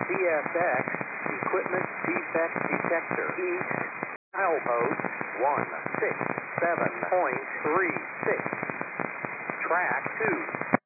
CSX Equipment Defect Detector. East, milepost 167.36. Track 2.